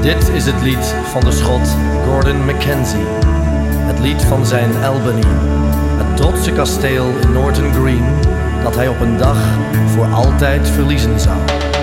Dit is het lied van de Schot Gordon Mackenzie. Het lied van zijn Albany, het trotse kasteel in Norton Green, dat hij op een dag voor altijd verliezen zou.